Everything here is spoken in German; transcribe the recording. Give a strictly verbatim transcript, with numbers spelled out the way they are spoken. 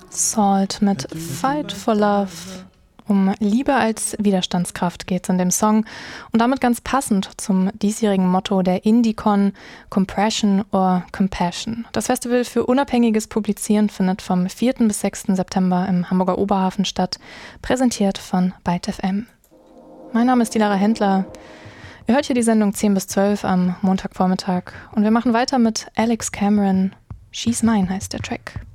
Salt mit Fight for Love. Um Liebe als Widerstandskraft geht es in dem Song und damit ganz passend zum diesjährigen Motto der Indie-Con Compression or Compassion. Das Festival für unabhängiges Publizieren findet vom vierten bis sechsten September im Hamburger Oberhafen statt, präsentiert von Byte F M. Mein Name ist die Lara Händler. Ihr hört hier die Sendung zehn bis zwölf am Montagvormittag und wir machen weiter mit Alex Cameron. She's Mine heißt der Track.